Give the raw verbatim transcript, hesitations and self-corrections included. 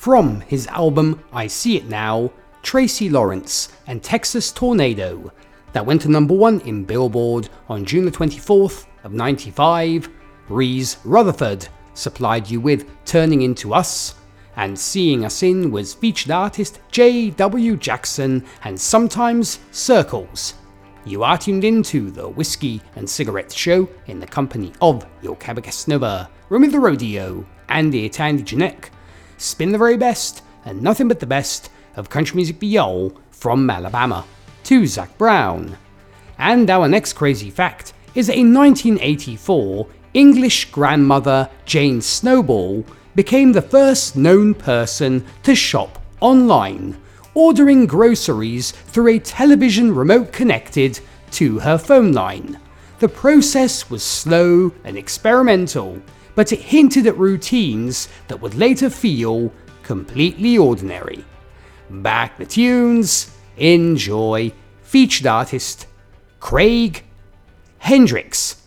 From his album I See It Now, Tracy Lawrence and Texas Tornado, that went to number one in Billboard on June the twenty-fourth of ninety-five, Reese Rutherford supplied you with Turning Into Us, and Seeing Us In was featured artist J W Jackson and Sometimes Circles. You are tuned into the Whiskey and Cigarette Show in the company of your Cabacasanova, Remy the Rodeo, Andy Tandy Janek. Spin the very best and nothing but the best of country music beyond from Alabama to Zac Brown. And our next crazy fact is that in nineteen eighty-four, English grandmother Jane Snowball became the first known person to shop online, ordering groceries through a television remote connected to her phone line. The process was slow and experimental, but it hinted at routines that would later feel completely ordinary. Back the tunes, enjoy. Featured artist Craig Hendricks.